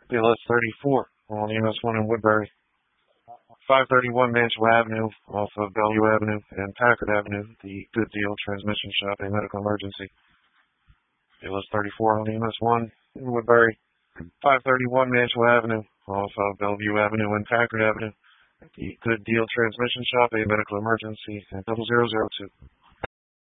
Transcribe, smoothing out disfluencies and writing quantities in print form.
BLS 34 on EMS 1 in Woodbury. 531 Mansell Avenue off of Bellevue Avenue and Packard Avenue, the Good Deal Transmission Shop, a medical emergency. BLS 34 on EMS 1 in Woodbury. 531 Mansell Avenue off of Bellevue Avenue and Packard Avenue, the Good Deal Transmission Shop, a medical emergency, and 0002.